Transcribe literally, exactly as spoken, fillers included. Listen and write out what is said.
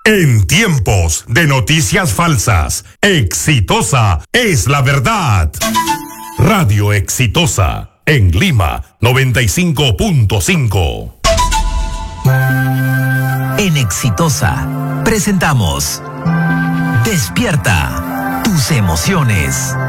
En tiempos de noticias falsas, Exitosa es la verdad. Radio Exitosa, en Lima, noventa y cinco punto cinco. En Exitosa, presentamos Despierta tus emociones.